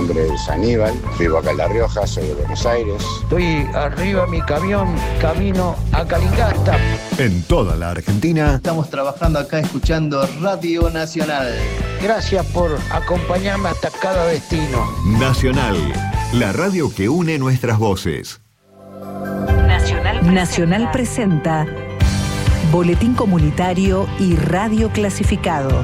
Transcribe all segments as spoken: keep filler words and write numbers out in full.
nombre es Aníbal, vivo acá en La Rioja, soy de Buenos Aires. Estoy arriba de mi camión, camino a Calingasta. En toda la Argentina. Estamos trabajando acá escuchando Radio Nacional. Gracias por acompañarme hasta cada destino. Nacional, la radio que une nuestras voces. Nacional presenta, Nacional presenta Boletín Comunitario y Radio Clasificados.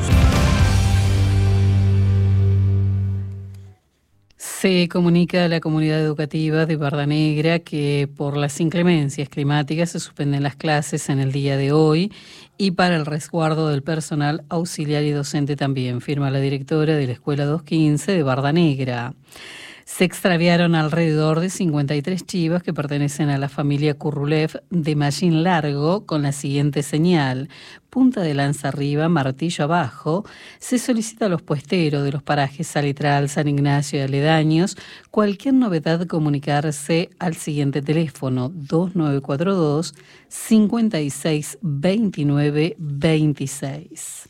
Se comunica a la comunidad educativa de Barda Negra que por las inclemencias climáticas se suspenden las clases en el día de hoy y para el resguardo del personal auxiliar y docente también, firma la directora de la Escuela doscientos quince de Barda Negra. Se extraviaron alrededor de cincuenta y tres chivas que pertenecen a la familia Kurrulev de Mallín Largo con la siguiente señal: punta de lanza arriba, martillo abajo. Se solicita a los puesteros de los parajes Salitral, San Ignacio y aledaños cualquier novedad comunicarse al siguiente teléfono dos nueve cuatro dos, cinco seis dos nueve dos seis.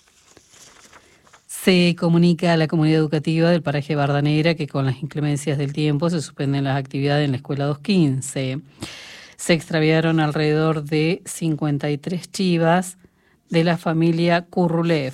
Se comunica a la comunidad educativa del paraje Barda Negra que con las inclemencias del tiempo se suspenden las actividades en la Escuela doscientos quince. Se extraviaron alrededor de cincuenta y tres chivas de la familia Kurrulev.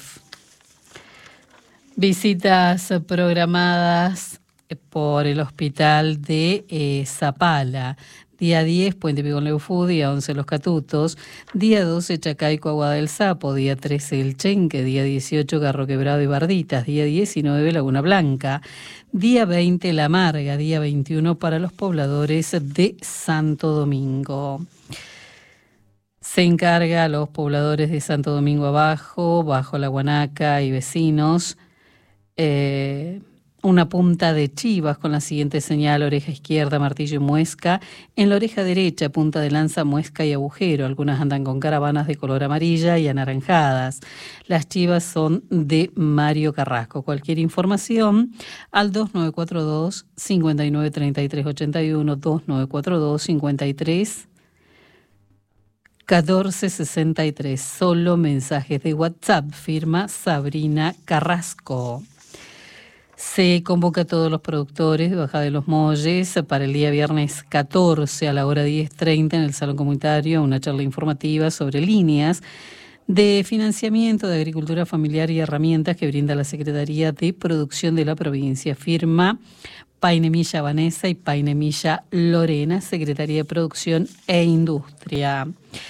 Visitas programadas por el hospital de eh, Zapala. Día diez, Puente Picón Leufú, día once, Los Catutos, día doce, Chacaico, Aguada del Sapo, día trece, El Chenque, día dieciocho, Garro Quebrado y Barditas, día diecinueve, Laguna Blanca, día veinte, La Marga, día veintiuno para los pobladores de Santo Domingo. Se encarga a los pobladores de Santo Domingo Abajo, Bajo la Guanaca y vecinos, eh, una punta de chivas con la siguiente señal: oreja izquierda, martillo y muesca. En la oreja derecha, punta de lanza, muesca y agujero. Algunas andan con caravanas de color amarilla y anaranjadas. Las chivas son de Mario Carrasco. Cualquier información al dos nueve cuatro dos, cinco nueve tres tres ocho uno, dos nueve cuatro dos, cinco tres uno cuatro seis tres. Solo mensajes de WhatsApp, firma Sabrina Carrasco. Se convoca a todos los productores de Bajada de los Molles para el día viernes catorce a la hora diez treinta en el Salón Comunitario una charla informativa sobre líneas de financiamiento de agricultura familiar y herramientas que brinda la Secretaría de Producción de la provincia. Firma Painemilla Vanessa y Painemilla Lorena, Secretaría de Producción e Industria.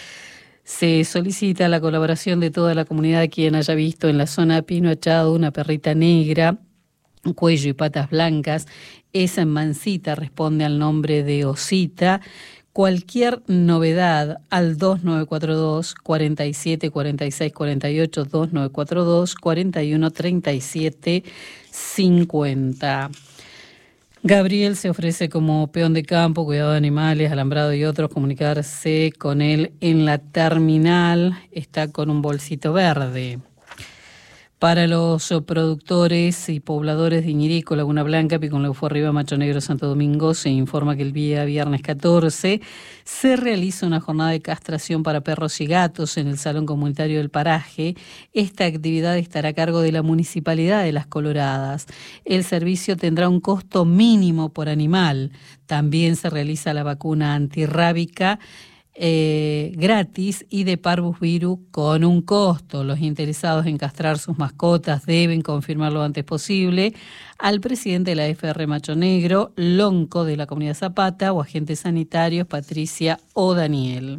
Se solicita la colaboración de toda la comunidad quien haya visto en la zona de Pino Achado una perrita negra, cuello y patas blancas. Esa mansita responde al nombre de Osita. Cualquier novedad al dos nueve cuatro dos, cuatro siete cuatro seis cuatro ocho, dos nueve cuatro dos, cuatro uno tres siete cinco cero. Gabriel se ofrece como peón de campo, cuidado de animales, alambrado y otros. Comunicarse con él en la terminal. Está con un bolsito verde. Para los productores y pobladores de Iñirico, Laguna Blanca, Picón Leufú Arriba, Macho Negro, Santo Domingo, se informa que el día viernes catorce se realiza una jornada de castración para perros y gatos en el Salón Comunitario del Paraje. Esta actividad estará a cargo de la Municipalidad de Las Coloradas. El servicio tendrá un costo mínimo por animal. También se realiza la vacuna antirrábica Eh, gratis y de Parvus Virus con un costo. Los interesados en castrar sus mascotas deben confirmar lo antes posible al presidente de la F R Macho Negro, Lonco de la Comunidad Zapata o agentes sanitarios Patricia o Daniel.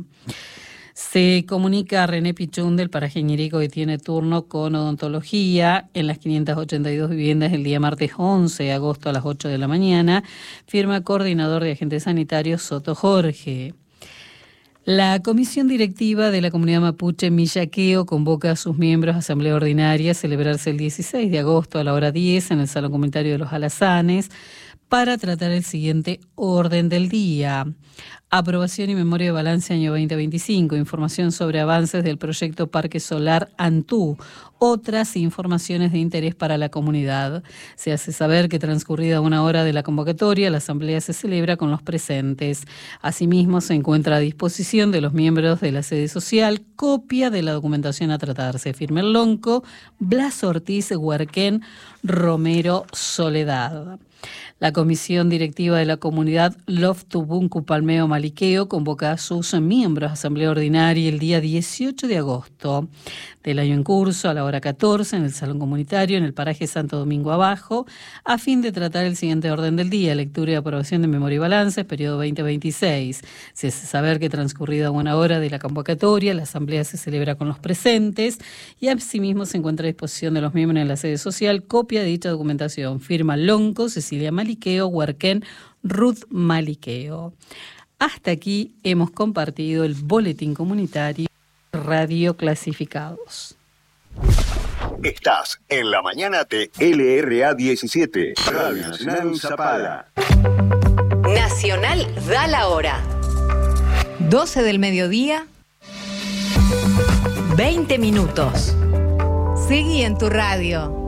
Se comunica a René Pichún del paraje Iñirico que tiene turno con odontología en las quinientas ochenta y dos viviendas el día martes once de agosto a las ocho de la mañana. Firma coordinador de agentes sanitarios Soto Jorge. La Comisión Directiva de la Comunidad Mapuche Millaqueo convoca a sus miembros a asamblea ordinaria a celebrarse el dieciséis de agosto a la hora diez en el Salón Comunitario de los Alazanes para tratar el siguiente orden del día. Aprobación y memoria de balance año veinte veinticinco, información sobre avances del proyecto Parque Solar Antú, otras informaciones de interés para la comunidad. Se hace saber que transcurrida una hora de la convocatoria, la asamblea se celebra con los presentes. Asimismo, se encuentra a disposición de los miembros de la sede social copia de la documentación a tratarse. Firme el Lonco, Blas Ortiz, Huarquén, Romero, Soledad. La comisión directiva de la comunidad Lof Tubuncu Palmeo Maliqueo convoca a sus miembros a asamblea ordinaria el día dieciocho de agosto del año en curso a la hora catorce en el salón comunitario en el paraje Santo Domingo Abajo, a fin de tratar el siguiente orden del día: lectura y aprobación de memoria y balances, periodo veinte veintiséis. Se hace saber que transcurrida una hora de la convocatoria, la asamblea se celebra con los presentes y asimismo se encuentra a disposición de los miembros de la sede social copia de dicha documentación. Firma Lonco, Cecilia Maliqueo, Huarquén, Ruth Maliqueo. Hasta aquí hemos compartido el boletín comunitario Radio Clasificados. Estás en la mañana de L R A diecisiete, Radio Nacional Zapala. Nacional da la hora. doce del mediodía, veinte minutos. Seguí en tu radio.